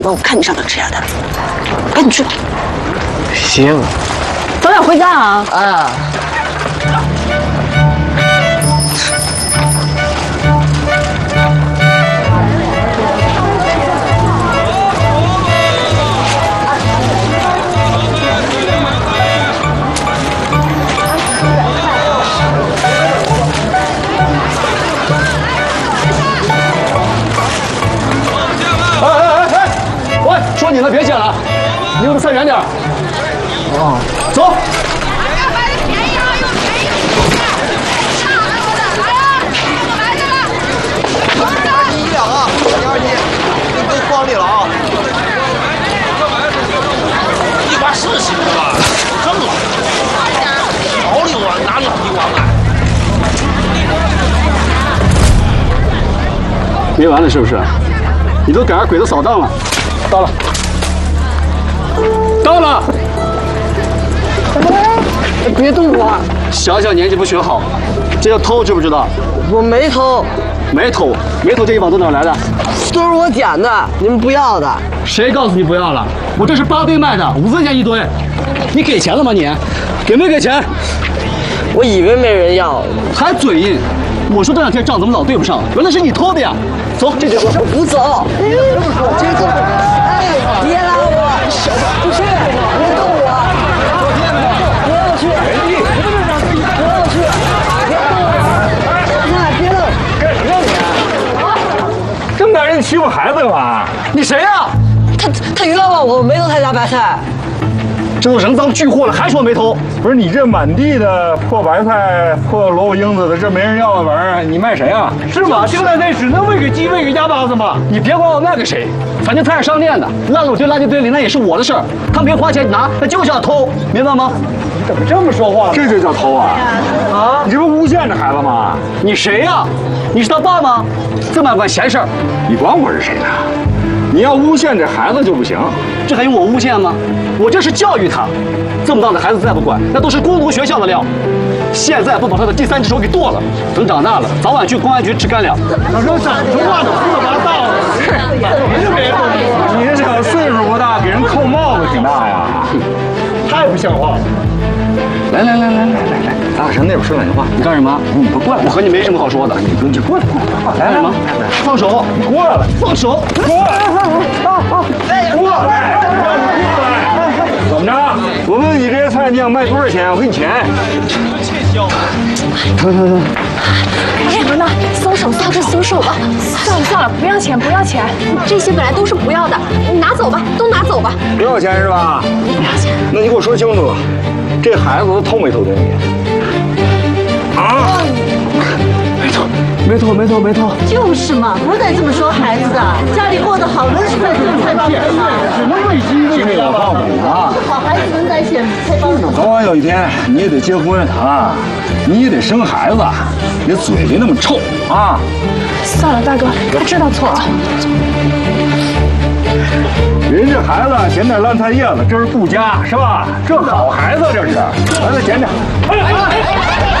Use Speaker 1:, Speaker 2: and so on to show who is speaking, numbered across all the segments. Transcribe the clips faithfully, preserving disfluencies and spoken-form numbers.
Speaker 1: 把我看你上当吃鸭蛋，赶紧去吧。
Speaker 2: 行，
Speaker 1: 早点回家啊！
Speaker 2: 啊。
Speaker 3: 说你了，别捡了，离我们散远点。哦，走。
Speaker 4: 便宜啊，又便宜！上来我的，来啊！我来着了。
Speaker 5: 第一两啊，第二斤，这都筐里了啊。
Speaker 6: 一瓜是行的吧？挣了，老六啊，哪里一瓜买？
Speaker 3: 没完了是不是？你都赶上鬼子扫荡了。 到了，到了！
Speaker 2: 别动我！
Speaker 3: 小小年纪不学好，这叫偷，知不知道？
Speaker 2: 我没偷，
Speaker 3: 没偷，没偷这一网都哪来的？
Speaker 2: 都是我捡的，你们不要的。
Speaker 3: 谁告诉你不要了？我这是八堆卖的，五分钱一堆。你给钱了吗你？给没给钱？
Speaker 2: 我以为没人要，
Speaker 3: 还嘴硬。我说这两天账怎么老对不上？原来是你偷的呀！走，这就走。
Speaker 2: 我不走。这么说，这走。哎，别拉我！不去，别动我！不要去！不要去！别动我！别动！
Speaker 7: 干什么你？这么大人欺负孩子干嘛？
Speaker 3: 你谁呀？
Speaker 2: 他他冤枉我，我没偷他家白菜。
Speaker 3: 这都人赃俱获了，还说没偷？
Speaker 7: 不是你这满地的破白菜、破萝卜缨子的，这没人要的玩意儿，你卖谁啊？
Speaker 3: 是吗？这个烂菜只能喂给鸡，喂给鸭巴子吗？你别管我卖给谁，反正菜市商店的烂了我丢垃圾堆里，那也是我的事儿。他没花钱拿，那就叫偷，明白吗？
Speaker 7: 你怎么这么说话？这就叫偷啊！啊！你这不诬陷这孩子吗？
Speaker 3: 你谁呀？你是他爸吗？这么爱管闲事儿？
Speaker 7: 你管我是谁呢？你要诬陷这孩子就不行。
Speaker 3: 这还用我诬陷吗？我这是教育他。这么大的孩子再不管，那都是工读学校的料。现在不把他的第三只手给剁了，等长大了，早晚去公安局吃干粮。
Speaker 7: 他说长说话都胡说八道的，你这别动我！你这小岁数不大，给人扣帽子挺大呀，太不像话了。来来来来来来来，咱俩上那边说两句话。
Speaker 3: 你干什么？
Speaker 7: 你不过来，
Speaker 3: 我和你没什么好说的。
Speaker 7: 你不用去过来，
Speaker 3: 来什么？放手！
Speaker 7: 你过来，
Speaker 3: 放手！
Speaker 7: 过来！过来！怎么着？我问你这些菜你想卖多少钱？我给你钱。
Speaker 3: 疼疼疼！
Speaker 4: 干什么呢？松手，松手，松手吧！算了算了，不要钱，不要钱，这些本来都是不要的，你拿走吧，都拿走吧。
Speaker 7: 不要钱是吧？
Speaker 4: 不要钱。
Speaker 7: 那你给我说清楚，这孩子他偷没偷东西？啊？
Speaker 3: 没偷，没偷，没偷。
Speaker 1: 就是嘛，不带这么说孩子的，家里过得好，能是在捡菜包子吗？
Speaker 7: 只能喂鸡喂给我告诉你啊！
Speaker 1: 好孩子能在捡菜包子吗？
Speaker 7: 早晚有一天你也得结婚啊，你也得生孩子，别嘴别那么臭啊！
Speaker 4: 算了，大哥，他知道错了。
Speaker 7: 人这孩子捡点烂菜叶子，这是顾家是吧？这好孩子这是，来来捡点。哎哎哎！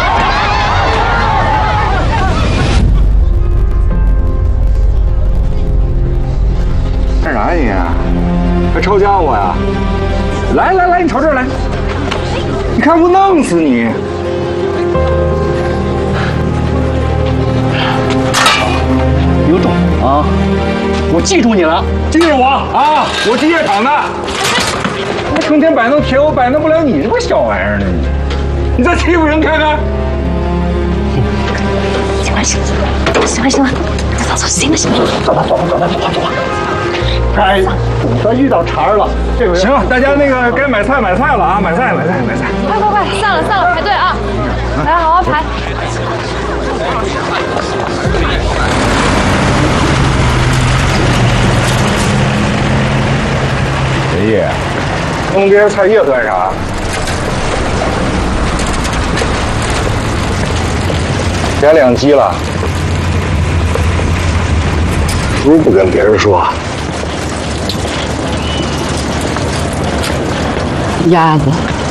Speaker 7: 干啥呀你？还抄家伙呀？来来来，你瞅这儿来，你看不弄死你！
Speaker 3: 有种啊！我记住你了，
Speaker 7: 记住我啊！我机械厂的，我成天摆弄铁，我摆弄不了你这个小玩意儿呢！你你再欺负人看看！
Speaker 4: 行了行了行了行了，走走，行了行了，
Speaker 7: 走吧走吧走吧走吧走吧！哎，咱遇到茬了，这回行了，大家那个该买菜买菜了啊！买菜买菜买菜！
Speaker 4: 快快快，散了散了，排队啊！来，好好排。
Speaker 7: 爷爷，弄这些菜叶干啥？捡两鸡了，不是不跟别人说。
Speaker 1: 鸭子。